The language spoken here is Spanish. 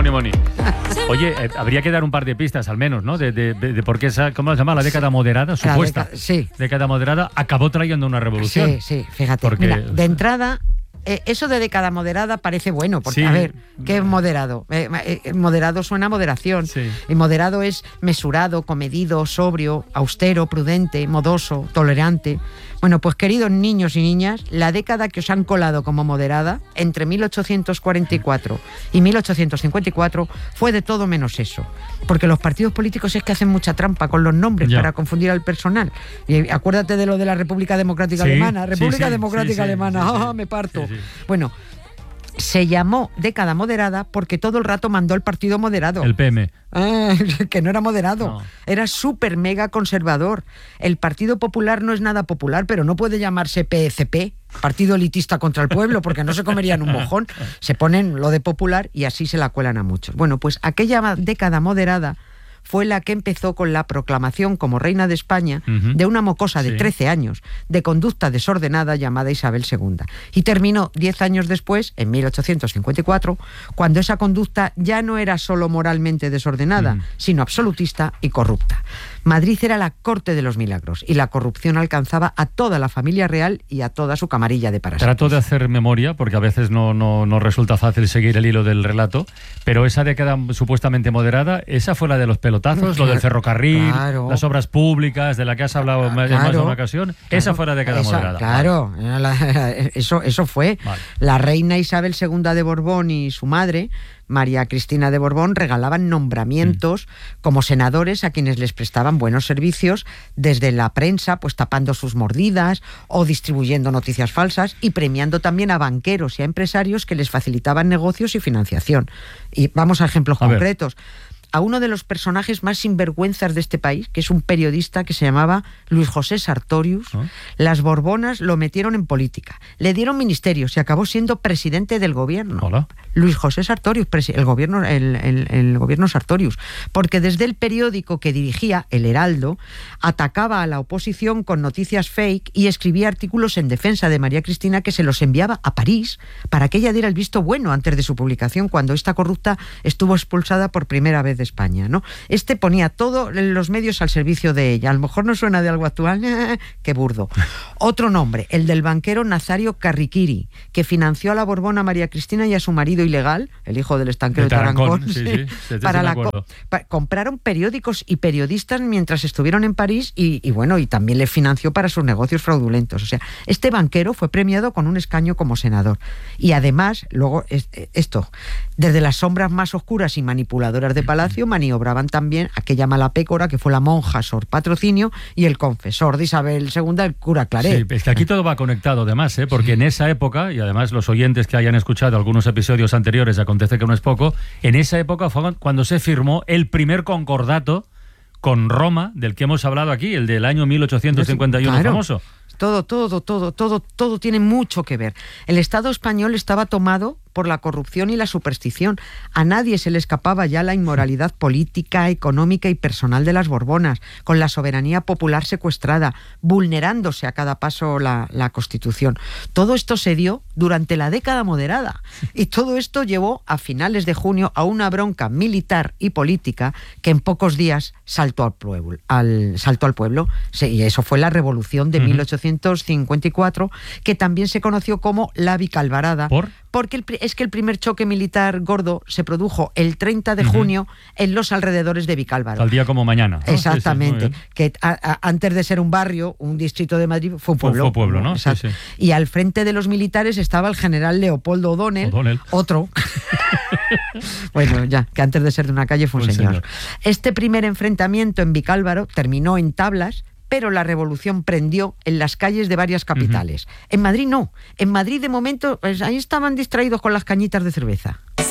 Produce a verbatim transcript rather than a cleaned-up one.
Moni Moni. Oye, eh, habría que dar un par de pistas al menos, ¿no? De, de, de, de por qué esa, ¿cómo se llama? La década moderada, supuesta. Década, sí. Década moderada acabó trayendo una revolución. Sí, sí, fíjate. Porque, Mira, de entrada, eh, eso de década moderada parece bueno, porque, sí. a ver, ¿qué es moderado? Eh, eh, moderado suena a moderación. Sí. Y moderado es mesurado, comedido, sobrio, austero, prudente, modoso, tolerante. Bueno, pues queridos niños y niñas, la década que os han colado como moderada, entre mil ochocientos cuarenta y cuatro y mil ochocientos cincuenta y cuatro, fue de todo menos eso. Porque los partidos políticos es que hacen mucha trampa con los nombres ya. para confundir al personal. Y acuérdate de lo de la República Democrática sí, Alemana. República sí, sí, Democrática sí, Alemana, sí, sí, ¡ah, me parto! Sí, sí. Bueno, se llamó década moderada porque todo el rato mandó el partido moderado. El P M. Ah, que no era moderado, no. Era súper mega conservador. El Partido Popular no es nada popular, pero no puede llamarse P E C P, Partido Elitista contra el Pueblo, porque no se comerían un mojón. Se ponen lo de popular y así se la cuelan a muchos. Bueno, pues aquella década moderada fue la que empezó con la proclamación como reina de España uh-huh. de una mocosa de sí. trece años, de conducta desordenada llamada Isabel segunda. Y terminó diez años después, en mil ochocientos cincuenta y cuatro, cuando esa conducta ya no era solo moralmente desordenada, uh-huh. sino absolutista y corrupta. Madrid era la corte de los milagros y la corrupción alcanzaba a toda la familia real y a toda su camarilla de parásitos. Trato de hacer memoria, porque a veces no, no, no resulta fácil seguir el hilo del relato, pero esa década supuestamente moderada, esa fue la de los pelotazos, claro, lo del ferrocarril, claro. las obras públicas, de la que has hablado claro, en más de una ocasión, claro, esa fue la década esa, moderada. Claro, vale. la, eso, eso fue. Vale. La reina Isabel segunda de Borbón y su madre, María Cristina de Borbón, regalaban nombramientos mm. como senadores a quienes les prestaban buenos servicios desde la prensa, pues tapando sus mordidas o distribuyendo noticias falsas, y premiando también a banqueros y a empresarios que les facilitaban negocios y financiación. Y vamos a ejemplos a concretos. Ver. A uno de los personajes más sinvergüenzas de este país, que es un periodista que se llamaba Luis José Sartorius, ¿Oh? las Borbonas lo metieron en política. Le dieron ministerios y acabó siendo presidente del gobierno. Hola. Luis José Sartorius, el gobierno, el, el, el gobierno Sartorius. Porque desde el periódico que dirigía, El Heraldo, atacaba a la oposición con noticias fake y escribía artículos en defensa de María Cristina que se los enviaba a París para que ella diera el visto bueno antes de su publicación, cuando esta corrupta estuvo expulsada por primera vez de España, ¿no? Este ponía todos los medios al servicio de ella. A lo mejor no suena de algo actual, qué burdo. Otro nombre, el del banquero Nazario Carriquiri, que financió a la Borbona María Cristina y a su marido ilegal, el hijo del estanquero de Tarancón, sí, sí, sí, para la co- pa- compraron periódicos y periodistas mientras estuvieron en París y, y bueno, y también le financió para sus negocios fraudulentos. O sea, este banquero fue premiado con un escaño como senador. Y además, luego, esto, desde las sombras más oscuras y manipuladoras de Palacio, maniobraban también aquella mala pécora que fue la monja Sor Patrocinio y el confesor de Isabel segunda, el cura Claret. Sí, es que aquí todo va conectado además, ¿eh? Porque sí. en esa época, y además los oyentes que hayan escuchado algunos episodios anteriores, acontece que no es poco, en esa época fue cuando se firmó el primer concordato con Roma, del que hemos hablado aquí, el del año mil ochocientos cincuenta y uno, claro. famoso. Todo, todo, todo, todo, todo tiene mucho que ver. El Estado español estaba tomado por la corrupción y la superstición. A nadie se le escapaba ya la inmoralidad política, económica y personal de las Borbonas, con la soberanía popular secuestrada, vulnerándose a cada paso la, la Constitución. Todo esto se dio durante la década moderada, y todo esto llevó a finales de junio a una bronca militar y política que en pocos días saltó al pueblo. Al, saltó al pueblo. Sí, y eso fue la Revolución de uh-huh. mil ochocientos cincuenta y cuatro, que también se conoció como la Vicalvarada. ¿Por? Porque el, es que el primer choque militar gordo se produjo el treinta de junio uh-huh. en los alrededores de Vicálvaro. Tal día como mañana, ¿no? Exactamente. Sí, sí, que a, a, antes de ser un barrio, un distrito de Madrid, fue un pueblo. Fue, fue pueblo, ¿no? Sí, sí. Y al frente de los militares estaba el general Leopoldo O'Donnell, O'Donnell. otro. Bueno, ya, que antes de ser de una calle fue un, un señor. señor. Este primer enfrentamiento en Vicálvaro terminó en tablas, pero la revolución prendió en las calles de varias capitales. Uh-huh. En Madrid no. En Madrid, de momento, pues ahí estaban distraídos con las cañitas de cerveza.